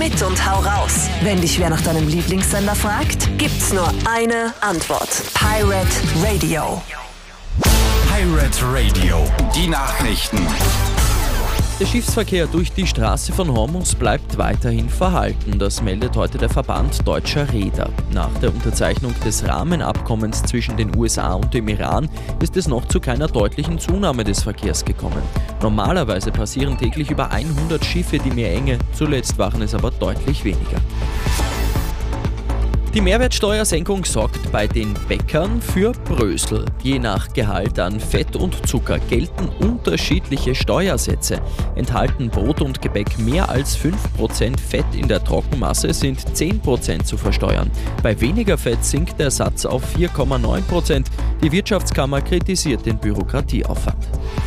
mit und hau raus. Wenn dich wer nach deinem Lieblingssender fragt, gibt's nur eine Antwort. Pirate Radio. Pirate Radio, die Nachrichten. Der Schiffsverkehr durch die Straße von Hormuz bleibt weiterhin verhalten. Das meldet heute der Verband Deutscher Reeder. Nach der Unterzeichnung des Rahmenabkommens zwischen den USA und dem Iran ist es noch zu keiner deutlichen Zunahme des Verkehrs gekommen. Normalerweise passieren täglich über 100 Schiffe die Meerenge, zuletzt waren es aber deutlich weniger. Die Mehrwertsteuersenkung sorgt bei den Bäckern für Brösel. Je nach Gehalt an Fett und Zucker gelten unterschiedliche Steuersätze. Enthalten Brot und Gebäck mehr als 5% Fett in der Trockenmasse, sind 10% zu versteuern. Bei weniger Fett sinkt der Satz auf 4,9%. Die Wirtschaftskammer kritisiert den Bürokratieaufwand.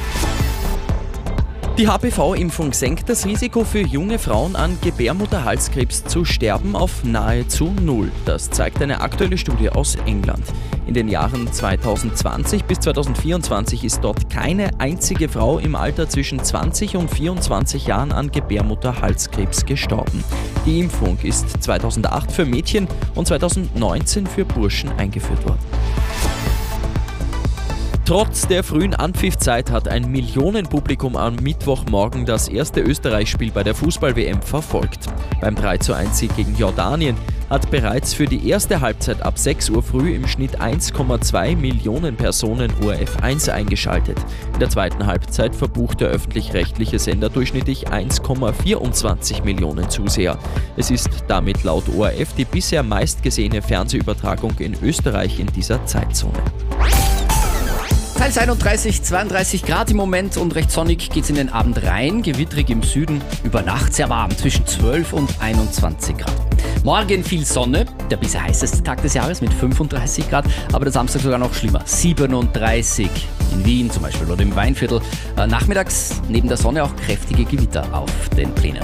Die HPV-Impfung senkt das Risiko für junge Frauen an Gebärmutterhalskrebs zu sterben auf nahezu null. Das zeigt eine aktuelle Studie aus England. In den Jahren 2020 bis 2024 ist dort keine einzige Frau im Alter zwischen 20 und 24 Jahren an Gebärmutterhalskrebs gestorben. Die Impfung ist 2008 für Mädchen und 2019 für Burschen eingeführt worden. Trotz der frühen Anpfiffzeit hat ein Millionenpublikum am Mittwochmorgen das erste Österreich-Spiel bei der Fußball-WM verfolgt. Beim 3:1-Sieg gegen Jordanien hat bereits für die erste Halbzeit ab 6 Uhr früh im Schnitt 1,2 Millionen Personen ORF 1 eingeschaltet. In der zweiten Halbzeit verbucht der öffentlich-rechtliche Sender durchschnittlich 1,24 Millionen Zuseher. Es ist damit laut ORF die bisher meistgesehene Fernsehübertragung in Österreich in dieser Zeitzone. Teils 31, 32 Grad im Moment und recht sonnig geht's in den Abend rein. Gewittrig im Süden, über Nacht sehr warm, zwischen 12 und 21 Grad. Morgen viel Sonne, der bisher heißeste Tag des Jahres mit 35 Grad, aber der Samstag sogar noch schlimmer, 37 in Wien zum Beispiel oder im Weinviertel. Nachmittags neben der Sonne auch kräftige Gewitter auf den Plänen.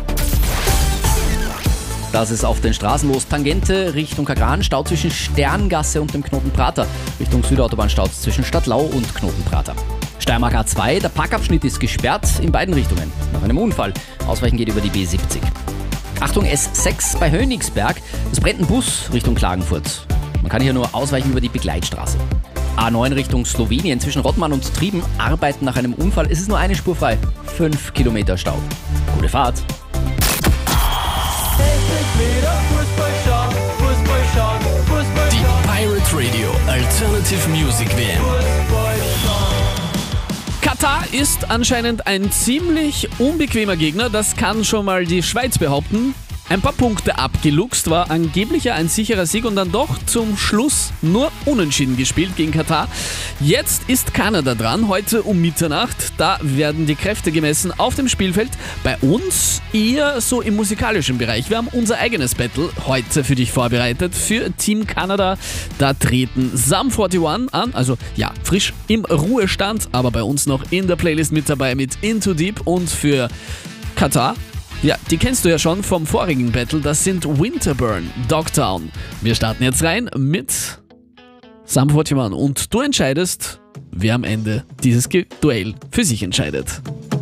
Das ist auf den Straßen los. Tangente Richtung Kagran, Stau zwischen Sterngasse und dem Knotenprater. Richtung Südautobahn Stau zwischen Stadtlau und Knotenprater. Steiermark A2, der Parkabschnitt ist gesperrt in beiden Richtungen. Nach einem Unfall. Ausweichen geht über die B70. Achtung, S6 bei Hönigsberg. Es brennt ein Bus Richtung Klagenfurt. Man kann hier nur ausweichen über die Begleitstraße. A9 Richtung Slowenien zwischen Rottmann und Trieben arbeiten nach einem Unfall. Es ist nur eine Spur frei. 5 Kilometer Stau. Gute Fahrt. Die Pirate Radio Alternative Music WM. Katar ist anscheinend ein ziemlich unbequemer Gegner, das kann schon mal die Schweiz behaupten. Ein paar Punkte abgeluchst, war angeblich ein sicherer Sieg und dann doch zum Schluss nur unentschieden gespielt gegen Katar. Jetzt ist Kanada dran, heute um Mitternacht. Da werden die Kräfte gemessen auf dem Spielfeld. Bei uns eher so im musikalischen Bereich. Wir haben unser eigenes Battle heute für dich vorbereitet, für Team Kanada. Da treten Sum 41 an, also ja, frisch im Ruhestand, aber bei uns noch in der Playlist mit dabei mit Into Deep und für Katar. Ja, die kennst du ja schon vom vorigen Battle, das sind Winterburn, Dogtown. Wir starten jetzt rein mit Sum 41 und du entscheidest, wer am Ende dieses Duell für sich entscheidet.